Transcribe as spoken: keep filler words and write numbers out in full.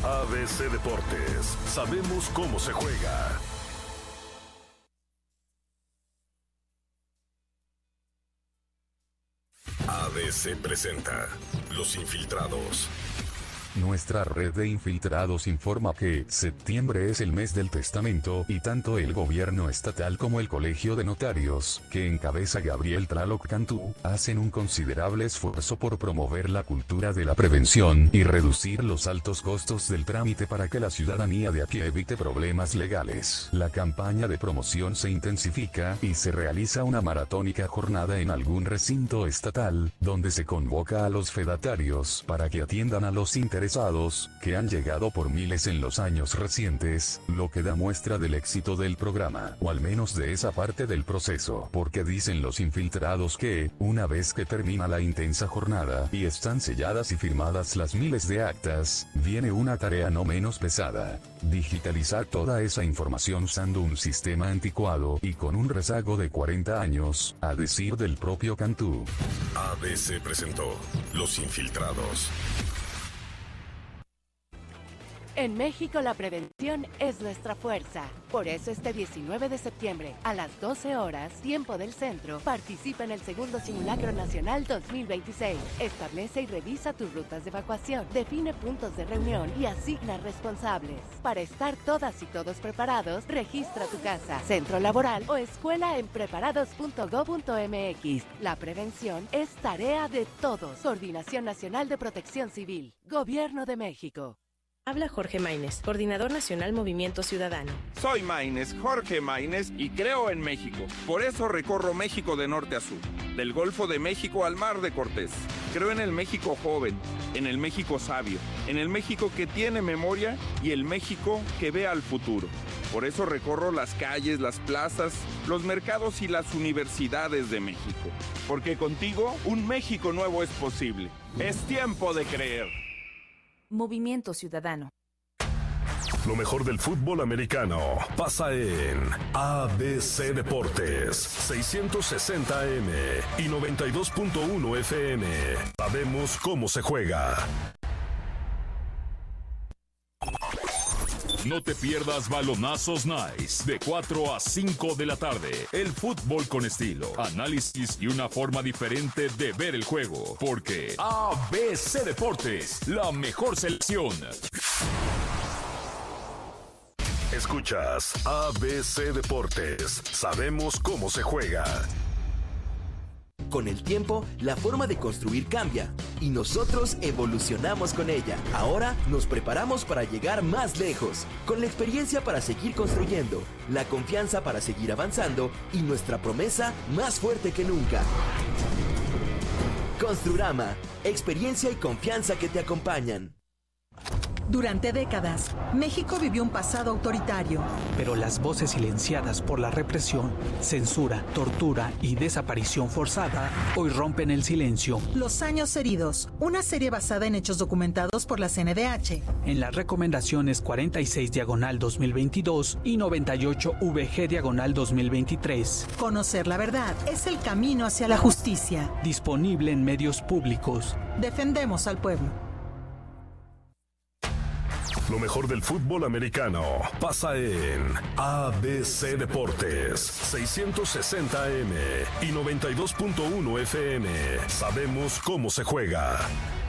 A B C Deportes, sabemos cómo se juega. A B C presenta Los Infiltrados. Nuestra red de infiltrados informa que septiembre es el mes del testamento y tanto el gobierno estatal como el colegio de notarios, que encabeza Gabriel Tlaloc Cantú, hacen un considerable esfuerzo por promover la cultura de la prevención y reducir los altos costos del trámite para que la ciudadanía de a pie evite problemas legales. La campaña de promoción se intensifica y se realiza una maratónica jornada en algún recinto estatal, donde se convoca a los fedatarios para que atiendan a los interesados que han llegado por miles en los años recientes, lo que da muestra del éxito del programa, o al menos de esa parte del proceso, porque dicen los infiltrados que, una vez que termina la intensa jornada y están selladas y firmadas las miles de actas, viene una tarea no menos pesada: digitalizar toda esa información usando un sistema anticuado y con un rezago de cuarenta años, a decir del propio Cantú. A B C presentó Los Infiltrados. En México la prevención es nuestra fuerza. Por eso este diecinueve de septiembre, a las doce horas, tiempo del centro, participa en el segundo Simulacro Nacional dos mil veintiséis. Establece y revisa tus rutas de evacuación, define puntos de reunión y asigna responsables. Para estar todas y todos preparados, registra tu casa, centro laboral o escuela en preparados punto gob punto eme equis. La prevención es tarea de todos. Coordinación Nacional de Protección Civil. Gobierno de México. Habla Jorge Maínez, Coordinador Nacional Movimiento Ciudadano. Soy Maínez, Jorge Maínez, y creo en México. Por eso recorro México de norte a sur, del Golfo de México al Mar de Cortés. Creo en el México joven, en el México sabio, en el México que tiene memoria y el México que ve al futuro. Por eso recorro las calles, las plazas, los mercados y las universidades de México. Porque contigo, un México nuevo es posible. Es tiempo de creer. Movimiento Ciudadano. Lo mejor del fútbol americano pasa en A B C Deportes, seiscientos sesenta A M y noventa y dos punto uno F M. Sabemos cómo se juega. No te pierdas Balonazos Nice, de cuatro a cinco de la tarde. El fútbol con estilo, análisis y una forma diferente de ver el juego. Porque A B C Deportes, la mejor selección. Escuchas A B C Deportes. Sabemos cómo se juega. Con el tiempo, la forma de construir cambia y nosotros evolucionamos con ella. Ahora nos preparamos para llegar más lejos, con la experiencia para seguir construyendo, la confianza para seguir avanzando y nuestra promesa más fuerte que nunca. Construrama, experiencia y confianza que te acompañan. Durante décadas, México vivió un pasado autoritario. Pero las voces silenciadas por la represión, censura, tortura y desaparición forzada hoy rompen el silencio. Los años heridos, una serie basada en hechos documentados por la C N D H. En las recomendaciones cuarenta y seis diagonal dos mil veintidós y noventa y ocho V G diagonal dos mil veintitrés. Conocer la verdad es el camino hacia la justicia. Disponible en medios públicos. Defendemos al pueblo. Lo mejor del fútbol americano pasa en A B C Deportes, seiscientos sesenta A M y noventa y dos punto uno F M. Sabemos cómo se juega.